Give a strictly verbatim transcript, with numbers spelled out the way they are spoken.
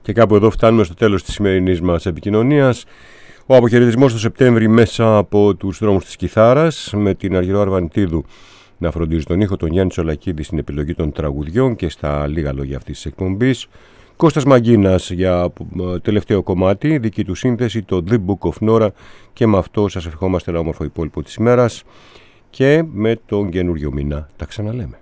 Και κάπου εδώ φτάνουμε στο τέλος της σημερινής μας επικοινωνίας. Ο αποχαιρετισμός το Σεπτέμβρη μέσα από τους δρόμους της Κιθάρας, με την Αργυρό Αρβανιτίδου να φροντίζει τον ήχο, τον Γιάννη Τσολακίδη στην επιλογή των τραγουδιών και στα λίγα λόγια αυτής της εκπομπής. Κώστας Μαγκίνας για τελευταίο κομμάτι, δική του σύνθεση, το The Book of Nora, και με αυτό σας ευχόμαστε ένα όμορφο υπόλοιπο της ημέρας και με τον καινούριο μήνα τα ξαναλέμε.